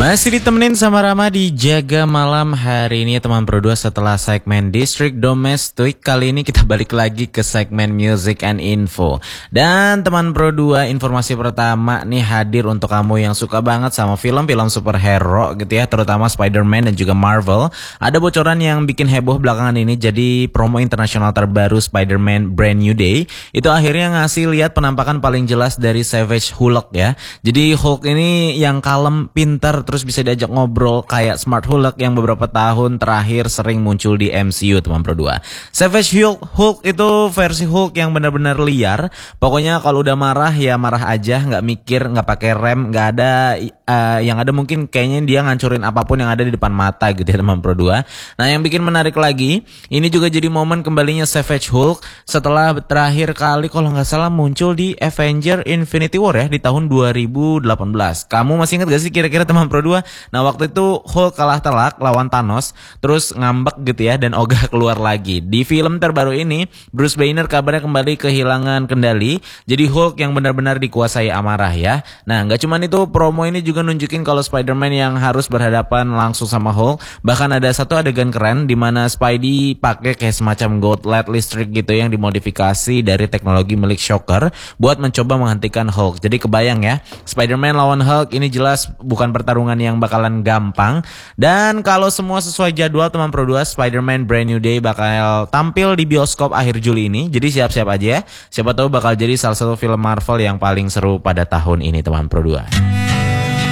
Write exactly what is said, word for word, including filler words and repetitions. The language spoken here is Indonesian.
Masih ditemenin sama Rama di Jaga Malam hari ini teman Pro dua. Setelah segmen District Domestic, kali ini kita balik lagi ke segmen Music and Info. Dan teman Pro dua, informasi pertama nih hadir untuk kamu yang suka banget sama film-film superhero gitu ya, terutama Spider-Man dan juga Marvel. Ada bocoran yang bikin heboh belakangan ini. Jadi promo internasional terbaru Spider-Man Brand New Day itu akhirnya ngasih lihat penampakan paling jelas dari Savage Hulk ya. Jadi Hulk ini yang kalem, pintar, terus bisa diajak ngobrol kayak Smart Hulk yang beberapa tahun terakhir sering muncul di M C U teman Pro dua. Savage Hulk, Hulk itu versi Hulk yang benar-benar liar. Pokoknya kalau udah marah ya marah aja, nggak mikir, nggak pakai rem, nggak ada uh, yang ada mungkin kayaknya dia ngancurin apapun yang ada di depan mata gitu ya teman Pro dua. Nah yang bikin menarik lagi, ini juga jadi momen kembalinya Savage Hulk setelah terakhir kali kalau nggak salah muncul di Avenger Infinity War ya di tahun dua ribu delapan belas. Kamu masih ingat gak sih kira-kira teman Pro dua? Nah waktu itu Hulk kalah telak lawan Thanos, terus ngambek gitu ya dan ogah keluar lagi. Di film terbaru ini Bruce Banner kabarnya kembali kehilangan kendali, jadi Hulk yang benar-benar dikuasai amarah ya. Nah nggak cuman itu, promo ini juga nunjukin kalau Spider-Man yang harus berhadapan langsung sama Hulk. Bahkan ada satu adegan keren di mana Spidey pakai kayak semacam gold light listrik gitu yang dimodifikasi dari teknologi milik Shocker buat mencoba menghentikan Hulk. Jadi kebayang ya, Spider-Man lawan Hulk ini jelas bukan pertarungan yang bakalan gampang. Dan kalau semua sesuai jadwal teman Pro dua, Spider-Man Brand New Day bakal tampil di bioskop akhir Juli ini. Jadi siap-siap aja ya, siapa tahu bakal jadi salah satu film Marvel yang paling seru pada tahun ini teman Pro dua.